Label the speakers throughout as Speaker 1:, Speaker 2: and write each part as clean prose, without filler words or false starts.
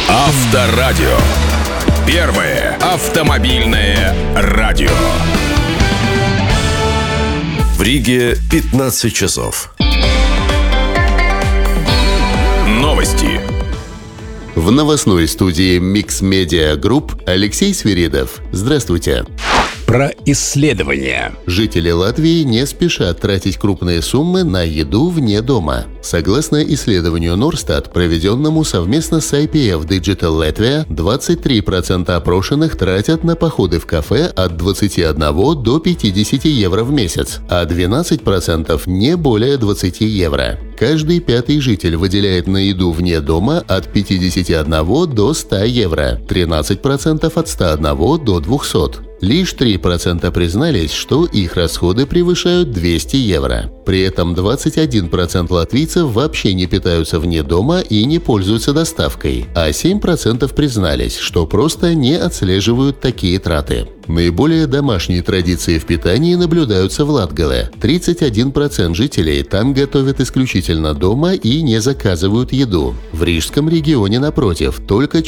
Speaker 1: Авторадио. Первое автомобильное радио.
Speaker 2: В Риге 15 часов.
Speaker 1: Новости.
Speaker 3: В новостной студии Mix Media Group Алексей Свиридов. Здравствуйте.
Speaker 4: Про исследования.
Speaker 3: Жители Латвии не спешат тратить крупные суммы на еду вне дома. Согласно исследованию Норстат, проведенному совместно с IPF Digital Latvia, 23% опрошенных тратят на походы в кафе от 21 до 50 евро в месяц, а 12% не более 20 евро. Каждый пятый житель выделяет на еду вне дома от 51 до 100 евро, 13% от 101 до 200. Лишь 3% признались, что их расходы превышают 200 евро. При этом 21% латвийцев вообще не питаются вне дома и не пользуются доставкой, а 7% признались, что просто не отслеживают такие траты. Наиболее домашние традиции в питании наблюдаются в Латгале. 31% жителей там готовят исключительно дома и не заказывают еду. В Рижском регионе, напротив, только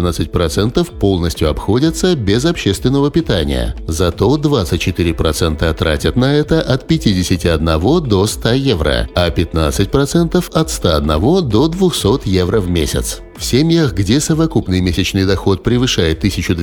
Speaker 3: 14% полностью обходятся без общественного питания. Зато 24% тратят на это от 51 до 100 евро, а 15% от 101 до 200 евро в месяц. В семьях, где совокупный месячный доход превышает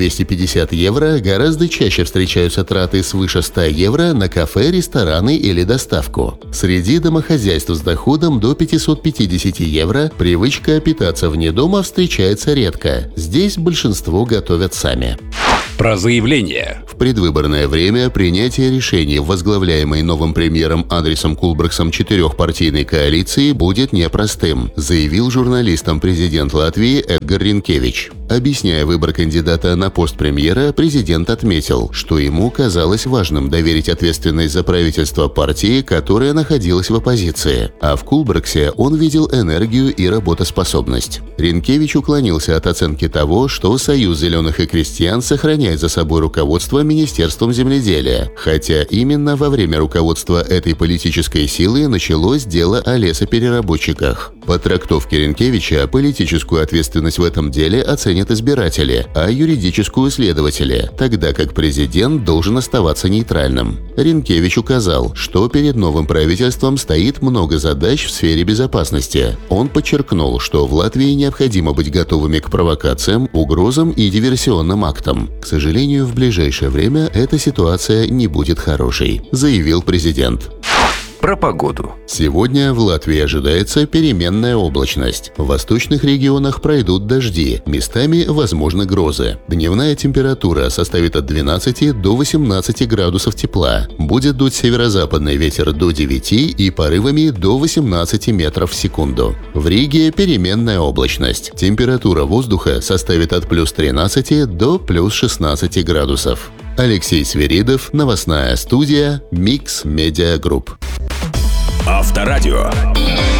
Speaker 3: 1250 евро, гораздо чаще встречаются траты свыше 100 евро на кафе, рестораны или доставку. Среди домохозяйств с доходом до 550 евро привычка питаться вне дома встречается редко. Здесь большинство готовят сами.
Speaker 4: Про заявление.
Speaker 3: В предвыборное время принятие решений в возглавляемой новым премьером Андрисом Кулбрексом четырехпартийной коалиции будет непростым, заявил журналистам президент Латвии Эдгар Ринкевич. Объясняя выбор кандидата на пост премьера, президент отметил, что ему казалось важным доверить ответственность за правительство партии, которая находилась в оппозиции, а в Кулбрексе он видел энергию и работоспособность. Ринкевич уклонился от оценки того, что Союз зеленых и крестьян сохраняет за собой руководство Министерством земледелия, хотя именно во время руководства этой политической силы началось дело о лесопереработчиках. По трактовке Ринкевича, политическую ответственность в этом деле оценят избиратели, а юридическую – следователи, тогда как президент должен оставаться нейтральным. Ринкевич указал, что перед новым правительством стоит много задач в сфере безопасности. Он подчеркнул, что в Латвии необходимо быть готовыми к провокациям, угрозам и диверсионным актам. К сожалению, в ближайшее время эта ситуация не будет хорошей, заявил президент.
Speaker 2: Про погоду.
Speaker 3: Сегодня в Латвии ожидается переменная облачность. В восточных регионах пройдут дожди, местами возможны грозы. Дневная температура составит от 12 до 18 градусов тепла. Будет дуть северо-западный ветер до 9 и порывами до 18 метров в секунду. В Риге переменная облачность. Температура воздуха составит от плюс 13 до плюс 16 градусов. Алексей Свиридов, новостная студия Mix Media Group.
Speaker 1: Авторадио.